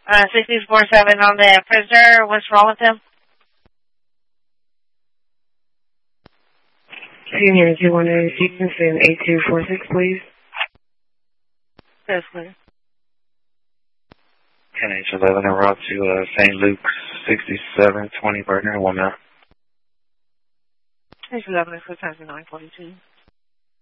647 on the prisoner. What's wrong with him? Senior 218 sequence in 8246, please. Yes, please. NH11 en route to St. Luke's 6720 Burner, 1 minute. NH11 is 942.